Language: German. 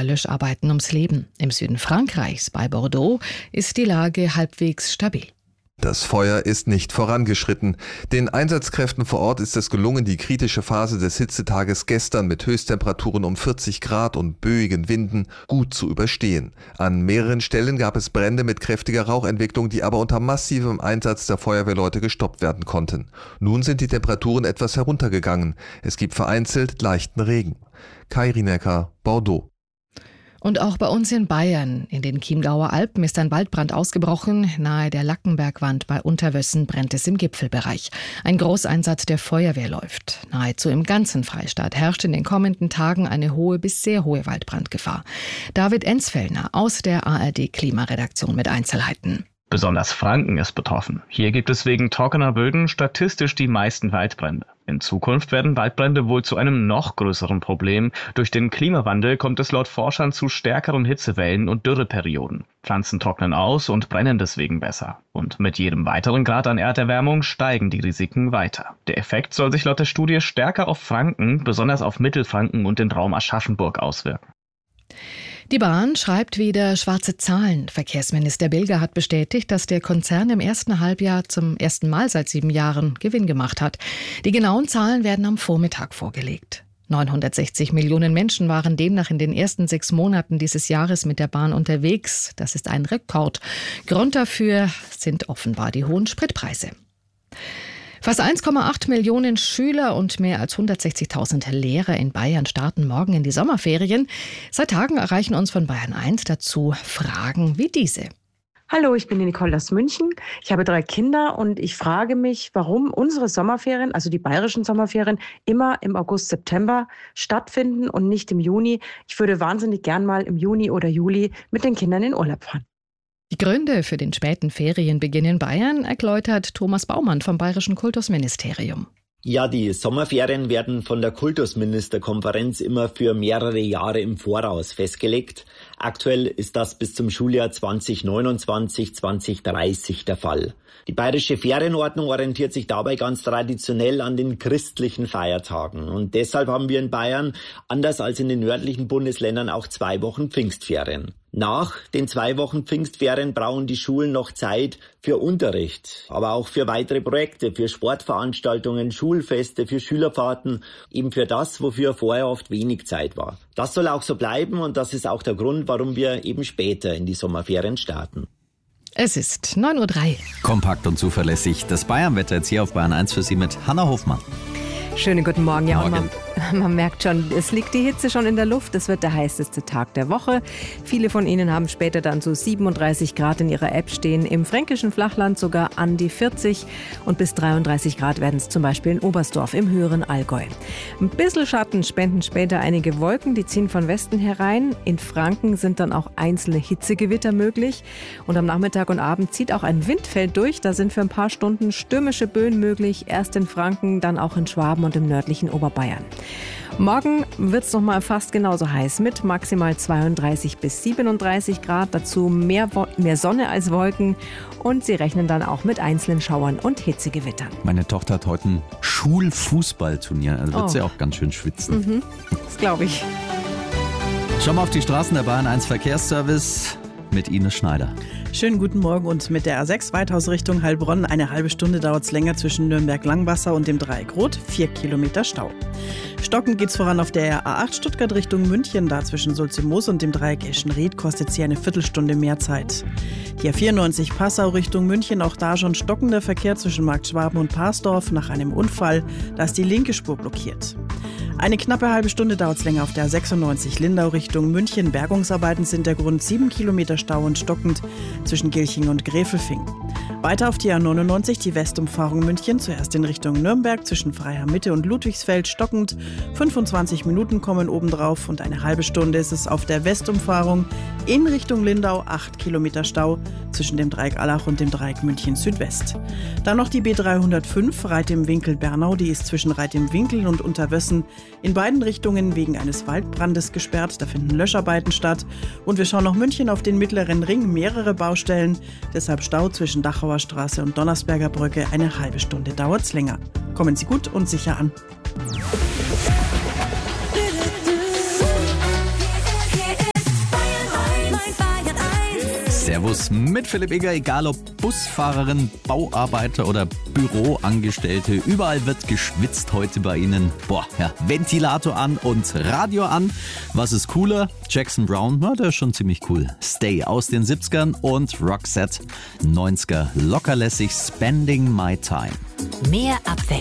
bei Löscharbeiten ums Leben. Im Süden Frankreichs, bei Bordeaux, ist die Lage halbwegs stabil. Das Feuer ist nicht vorangeschritten. Den Einsatzkräften vor Ort ist es gelungen, die kritische Phase des Hitzetages gestern mit Höchsttemperaturen um 40 Grad und böigen Winden gut zu überstehen. An mehreren Stellen gab es Brände mit kräftiger Rauchentwicklung, die aber unter massivem Einsatz der Feuerwehrleute gestoppt werden konnten. Nun sind die Temperaturen etwas heruntergegangen. Es gibt vereinzelt leichten Regen. Kai Rienecker, Bordeaux. Und auch bei uns in Bayern, in den Chiemgauer Alpen, ist ein Waldbrand ausgebrochen. Nahe der Lackenbergwand bei Unterwössen brennt es im Gipfelbereich. Ein Großeinsatz der Feuerwehr läuft. Nahezu im ganzen Freistaat herrscht in den kommenden Tagen eine hohe bis sehr hohe Waldbrandgefahr. David Enzfellner aus der ARD-Klimaredaktion mit Einzelheiten. Besonders Franken ist betroffen. Hier gibt es wegen trockener Böden statistisch die meisten Waldbrände. In Zukunft werden Waldbrände wohl zu einem noch größeren Problem. Durch den Klimawandel kommt es laut Forschern zu stärkeren Hitzewellen und Dürreperioden. Pflanzen trocknen aus und brennen deswegen besser. Und mit jedem weiteren Grad an Erderwärmung steigen die Risiken weiter. Der Effekt soll sich laut der Studie stärker auf Franken, besonders auf Mittelfranken und den Raum Aschaffenburg auswirken. Die Bahn schreibt wieder schwarze Zahlen. Verkehrsminister Bilger hat bestätigt, dass der Konzern im ersten Halbjahr zum ersten Mal seit 7 Jahren Gewinn gemacht hat. Die genauen Zahlen werden am Vormittag vorgelegt. 960 Millionen Menschen waren demnach in den ersten 6 Monaten dieses Jahres mit der Bahn unterwegs. Das ist ein Rekord. Grund dafür sind offenbar die hohen Spritpreise. Fast 1,8 Millionen Schüler und mehr als 160.000 Lehrer in Bayern starten morgen in die Sommerferien. Seit Tagen erreichen uns von Bayern 1 dazu Fragen wie diese. Hallo, ich bin die Nicole aus München. Ich habe 3 Kinder und ich frage mich, warum unsere Sommerferien, also die bayerischen Sommerferien, immer im August, September stattfinden und nicht im Juni. Ich würde wahnsinnig gern mal im Juni oder Juli mit den Kindern in Urlaub fahren. Die Gründe für den späten Ferienbeginn in Bayern erläutert Thomas Baumann vom Bayerischen Kultusministerium. Ja, die Sommerferien werden von der Kultusministerkonferenz immer für mehrere Jahre im Voraus festgelegt. Aktuell ist das bis zum Schuljahr 2029/2030 der Fall. Die bayerische Ferienordnung orientiert sich dabei ganz traditionell an den christlichen Feiertagen. Und deshalb haben wir in Bayern, anders als in den nördlichen Bundesländern, auch 2 Wochen Pfingstferien. Nach den 2 Wochen Pfingstferien brauchen die Schulen noch Zeit für Unterricht, aber auch für weitere Projekte, für Sportveranstaltungen, Schulfeste, für Schülerfahrten, eben für das, wofür vorher oft wenig Zeit war. Das soll auch so bleiben und das ist auch der Grund, warum wir eben später in die Sommerferien starten. Es ist 9:03 Uhr. Kompakt und zuverlässig. Das Bayern-Wetter jetzt hier auf Bayern 1 für Sie mit Hanna Hofmann. Schönen guten Morgen. Ja, Morgen. Und man merkt schon, es liegt die Hitze schon in der Luft. Es wird der heißeste Tag der Woche. Viele von Ihnen haben später dann so 37 Grad in ihrer App stehen. Im fränkischen Flachland sogar an die 40. Und bis 33 Grad werden es zum Beispiel in Oberstdorf im höheren Allgäu. Ein bisschen Schatten spenden später einige Wolken. Die ziehen von Westen herein. In Franken sind dann auch einzelne Hitzegewitter möglich. Und am Nachmittag und Abend zieht auch ein Windfeld durch. Da sind für ein paar Stunden stürmische Böen möglich. Erst in Franken, dann auch in Schwaben und im nördlichen Oberbayern. Morgen wird es noch mal fast genauso heiß mit maximal 32 bis 37 Grad. Dazu mehr Sonne als Wolken. Und sie rechnen dann auch mit einzelnen Schauern und Hitzegewittern. Meine Tochter hat heute ein Schulfußballturnier. Also wird sie auch ganz schön schwitzen. Das glaube ich. Schauen wir auf die Straßen der Bayern 1 Verkehrsservice mit Ines Schneider. Schönen guten Morgen und mit der A6 Weithaus Richtung Heilbronn. Eine halbe Stunde dauert es länger zwischen Nürnberg-Langwasser und dem Dreieck Rot. 4 Kilometer Stau. Stockend geht's voran auf der A8 Stuttgart Richtung München. Da zwischen Sulzimoos und dem Dreieck Eschenried kostet sie eine Viertelstunde mehr Zeit. Die A94 Passau Richtung München. Auch da schon stockender Verkehr zwischen Marktschwaben und Parsdorf nach einem Unfall. Da ist die linke Spur blockiert. Eine knappe halbe Stunde dauert es länger auf der A96 Lindau Richtung München. Bergungsarbeiten sind der Grund, 7 Kilometer Stau und stockend zwischen Gilching und Gräfelfing. Weiter auf die A99 die Westumfahrung München. Zuerst in Richtung Nürnberg zwischen Freiham Mitte und Ludwigsfeld stockend. 25 Minuten kommen obendrauf und eine halbe Stunde ist es auf der Westumfahrung in Richtung Lindau. 8 Kilometer Stau zwischen dem Dreieck Allach und dem Dreieck München Südwest. Dann noch die B305 Reit im Winkel Bernau. Die ist zwischen Reit im Winkel und Unterwössen in beiden Richtungen wegen eines Waldbrandes gesperrt. Da finden Löscharbeiten statt. Und wir schauen nach München auf den mittleren Ring. Mehrere Baustellen. Deshalb Stau zwischen Dachauer Straße und Donnersberger Brücke. Eine halbe Stunde dauert's länger. Kommen Sie gut und sicher an. Servus mit Philipp Eger, egal ob Busfahrerin, Bauarbeiter oder Büroangestellte, überall wird geschwitzt heute bei Ihnen. Ventilator an und Radio an. Was ist cooler? Jackson Brown, der ist schon ziemlich cool. Stay aus den 70ern und Roxette 90er. Lockerlässig Spending My Time. Mehr Abwechslung